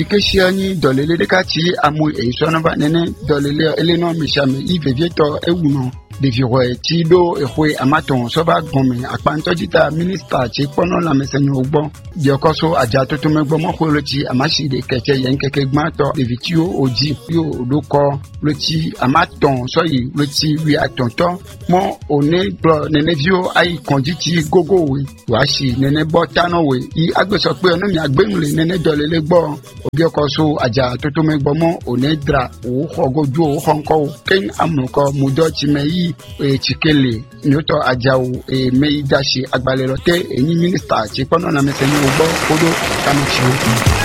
tikeshiani dolele dekati amu eisonaba nene dolele eleno mishame ivevieto ewuno deviro tido ehwe amaton soba gome akpantojita minister che pono la mesenyo ogbo diokoso ajato to megbo mo kholochi amashi de keke yenkeke gmato devitio oji yo odoko loti amaton soyi loti wi atonto mo one bro nene vio ai konjiti gogo we washi nene botano we I agbeso pe onu mi agbenule nene dolele gbo obiokoso ajato to megbo mo one dra o khogoju o khonko ken amuko mudo chimeyi chikele nyoto ajawu meidashi agbalero te eni minister che pono na mesenyo ogbo kodo kamichi